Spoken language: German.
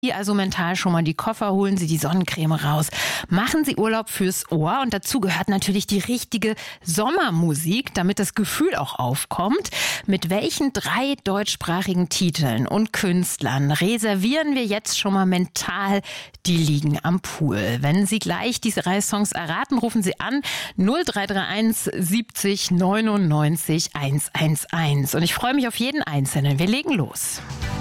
Also mental schon mal die Koffer, holen Sie die Sonnencreme raus. Machen Sie Urlaub fürs Ohr und dazu gehört natürlich die richtige Sommermusik, damit das Gefühl auch aufkommt. Mit welchen 3 deutschsprachigen Titeln und Künstlern reservieren wir jetzt schon mal mental die Liegen am Pool? Wenn Sie gleich diese 3 Songs erraten, rufen Sie an 0331 70 99 111. Und ich freue mich auf jeden Einzelnen. Wir legen los.